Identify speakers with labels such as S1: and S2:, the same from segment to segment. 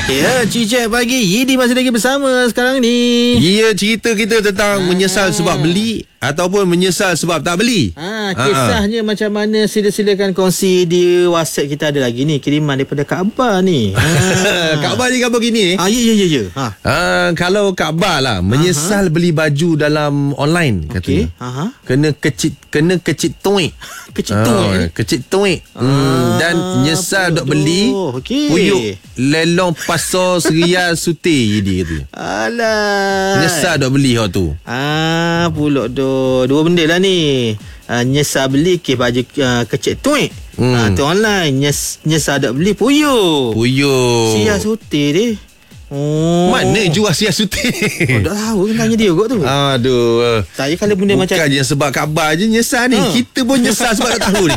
S1: Ya, Cicak pagi. Yidi masih lagi bersama sekarang ni.
S2: Ya, cerita kita tentang menyesal sebab beli ataupun menyesal sebab tak beli.
S1: Kisahnya macam mana, silakan kongsi di WhatsApp. Kita ada lagi ni kiriman daripada Kak Abah ni.
S2: Kak Abah ni khabar gini.
S1: Ya.
S2: Kalau Kak Abah lah menyesal beli baju dalam online katanya. Kena kecil tuik. Kecil tuik. Dan nyesal dok beli. Puyuk lelong pasar Serial Suti dia kata.
S1: Alah.
S2: Nyesal dok beli hak tu.
S1: Pulak tu. Dua benda lah ni. Nyesal beli baju kecil tuik. Tu online. Nyesal dok beli puyuk. Serial Suti dia.
S2: Mana jual Serial Suti?
S1: Tak tahu, tanya dia kot tu.
S2: Aduh.
S1: Saya kalau benda
S2: bukan
S1: macam
S2: je sebab khabar je nyesal ni. Kita pun nyesal sebab tak tahu ni.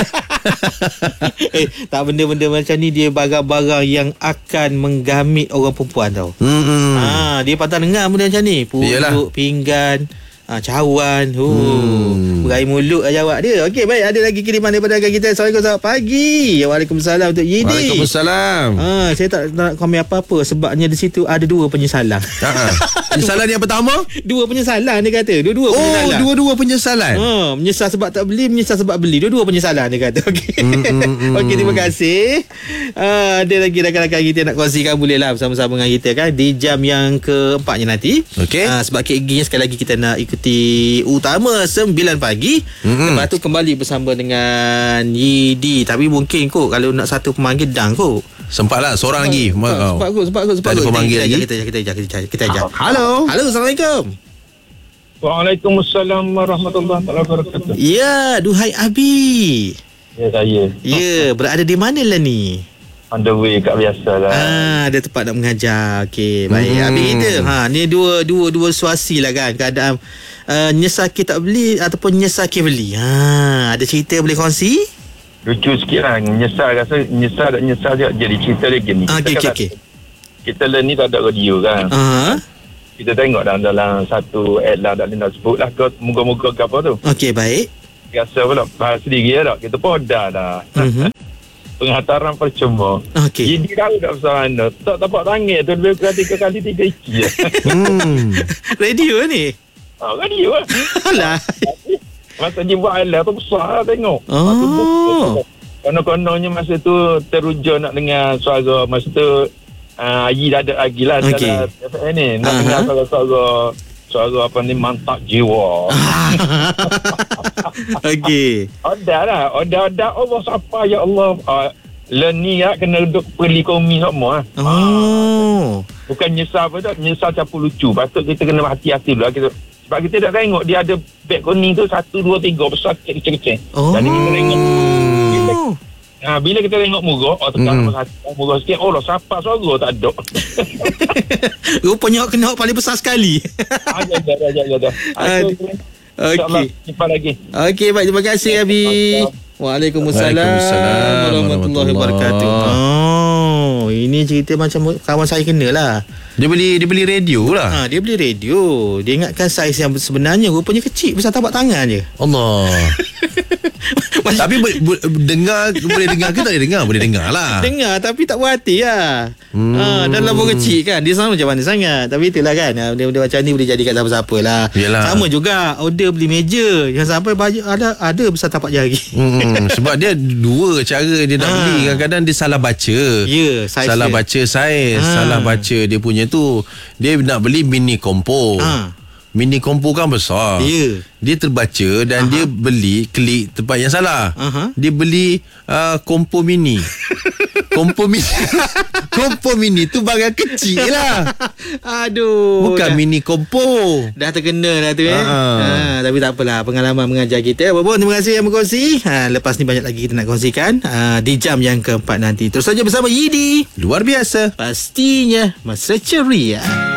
S1: Tak, benda-benda macam ni dia barang-barang yang akan menggamit orang perempuan tau. Dia patah dengar benda macam ni. Puluk, pinggan, cawan. Berair mulut lah jawab dia. Okey, baik, ada lagi kiriman daripada kita. Assalamualaikum, selamat pagi. Waalaikumsalam untuk Yidi.
S2: Waalaikumsalam.
S1: Saya tak nak komen apa-apa sebabnya di situ ada dua penyesalan.
S2: Penyesalan yang pertama?
S1: Dua penyesalan dia kata. Penyesalan.
S2: Dua-dua penyesalan.
S1: Menyesal sebab tak beli, menyesal sebab beli. Dua penyesalan dia kata. Okey. Okey, terima kasih. Ada lagi rakan-rakan kita nak kongsikan, bolehlah bersama-sama dengan kita kan di jam yang keempatnya nanti. Okey. Sebab KG sekali lagi kita nak ikuti utama 9 pagi. Lepas tu kembali bersama dengan Yidi. Tapi mungkin kot kalau nak satu pemanggil dang kot.
S2: Sempatlah seorang lagi.
S1: Sempat kot.
S2: Ada pemanggil lagi.
S1: Kita ajak. Halo, Assalamualaikum.
S3: Waalaikumsalam warahmatullahi wabarakatuh.
S1: Ya, duhai Abi.
S3: Ya, saya.
S1: Ya, berada di mana lah ni?
S3: On the way kat biasa lah.
S1: Ada tempat nak mengajar. Okey, baik. Abi kita. Ni dua situasi lah kan. Keadaan nyesal kita tak beli ataupun nyesal kita beli. Ada cerita boleh kongsi?
S3: Lucu sikit lah. Nyesal je. Jadi cerita dia gini.
S1: Okey.
S3: Kita ni tak ada radio kan. Kita tengok dalam satu ad lah, tak boleh nak sebut lah. Moga-moga ke apa tu.
S1: Okey, baik.
S3: Biasa pula. Bahas sendiri lah. Kita pun dah dah. Penghantaran percuma. Jadi tahu tak pasal mana. Tak tapak tangan tu lebih kurang 3 kali 3 inci.
S1: Radio ni?
S3: Radio lah.
S1: Alah.
S3: Masa dia buat alat tu besar lah tengok. Konon-kononnya masa tu teruja nak dengar suara. Masa tu Ayi dah ada lagi lah. Ni nak dengar suara apa ni, mantap jiwa. Okey. Odah. Allah siapa ya Allah. Ni kena duduk beli komi semua. Bukan nyesal apa tak. Nyesal campur lucu. Patut kita kena hati-hati dulu. Sebab kita dah tengok dia ada beg kuning tu 1, 2, 3 besar kecil-kecil. Dan kita tengok bila kita tengok murah, tekan murah sikit, siapa suara tak ada.
S1: Rupanya kena paling besar sekali.
S3: Okey. Jumpa lagi.
S1: Okey, baik, terima kasih Abi. Waalaikumsalam warahmatullahi wabarakatuh. Ini cerita macam kawan saya kena lah.
S2: Dia beli radio lah.
S1: Dia beli radio. Dia ingatkan saiz yang sebenarnya rupanya kecil, besar tapak tangan je.
S2: Allah. Tapi dengar, boleh dengar ke tak boleh dengar? Boleh dengar lah.
S1: Dengar tapi tak berhati lah. Dan lambung kecil kan. Dia sama macam mana sangat. Tapi itulah kan, benda-benda macam ni boleh jadikan siapa-siapa lah. Yalah. Sama juga order beli meja. Jangan sampai ada besar tapak jari.
S2: Sebab dia dua cara dia nak beli. Kadang-kadang dia salah baca. Salah baca saiz. Salah baca dia punya tu. Dia nak beli mini kompo. Mini kompo kan besar. Dia terbaca dan dia beli klik tempat yang salah. Dia beli kompo mini. Kompo mini tu barang kecil lah.
S1: Aduh.
S2: Bukan mini kompo.
S1: Dah terkena dah tu tapi tak apalah, pengalaman mengajar kita. Apapun, terima kasih yang berkongsi. Lepas ni banyak lagi kita nak kongsikan di jam yang keempat nanti. Terus saja bersama Yidi.
S2: Luar biasa.
S1: Pastinya Mesra Ceria.